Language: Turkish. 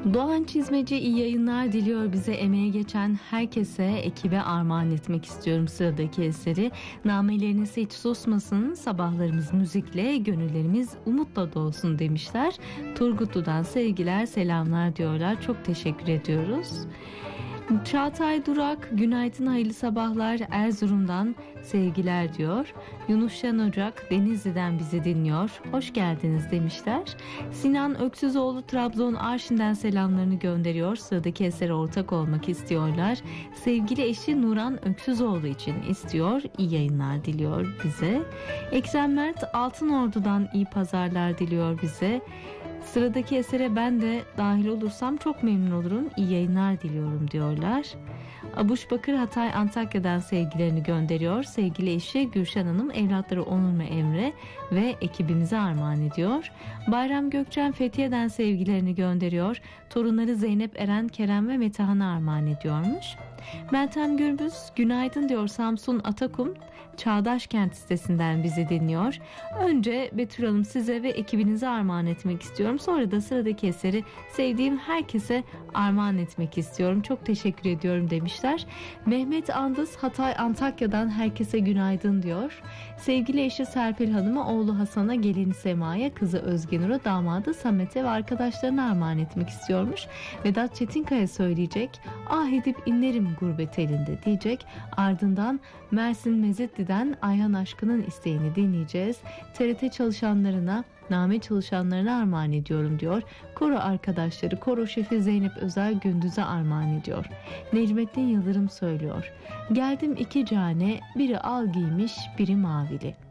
Doğan Çizmeci iyi yayınlar diliyor, bize emeğe geçen herkese, ekibe armağan etmek istiyorum sıradaki eseri. Nameleriniz hiç susmasın, sabahlarımız müzikle, gönüllerimiz umutla dolsun demişler. Turgutlu'dan sevgiler, selamlar diyorlar. Çok teşekkür ediyoruz. Çağatay Durak, günaydın, hayırlı sabahlar, Erzurum'dan sevgiler diyor. Yunus Şen Ocak, Denizli'den bizi dinliyor, hoş geldiniz demişler. Sinan Öksüzoğlu, Trabzon Arşin'den selamlarını gönderiyor. Sıradaki esere ortak olmak istiyorlar. Sevgili eşi Nuran Öksüzoğlu için istiyor. İyi yayınlar diliyor bize. Ekrem Mert Altınordu'dan iyi pazarlar diliyor bize. Sıradaki esere ben de dahil olursam çok memnun olurum. İyi yayınlar diliyorum diyorlar. Abuş Bakır Hatay Antakya'dan sevgilerini gönderiyor. Sevgili eşi Gülşen Hanım, evlatları Onur ve Emre ve ekibimize armağan ediyor. Bayram Gökçen Fethiye'den sevgilerini gönderiyor. Torunları Zeynep, Eren, Kerem ve Metehan'a armağan ediyormuş. Meltem Gürbüz günaydın diyor, Samsun Atakum Çağdaş Kent sitesinden bizi dinliyor. Önce Betül Hanım, size ve ekibinize armağan etmek istiyorum. Sonra da sıradaki eseri sevdiğim herkese armağan etmek istiyorum. Çok teşekkür ediyorum demişler. Mehmet Andız Hatay Antakya'dan herkese günaydın diyor. Sevgili eşi Serpil Hanım'a, oğlu Hasan'a, gelini Sema'ya, kızı Özgenur'a, damadı Samet'e ve arkadaşlarına armağan etmek istiyormuş. Vedat Çetinkaya söyleyecek. Ah edip inlerim gurbet elinde diyecek. Ardından Mersin Mezitli'den Ayhan Aşkı'nın isteğini dinleyeceğiz. TRT çalışanlarına, name çalışanlarına armağan ediyorum diyor. Koro arkadaşları, koro şefi Zeynep Özel Gündüz'e armağan ediyor. Necmettin Yıldırım söylüyor. Geldim iki cane, biri al giymiş, biri mavili.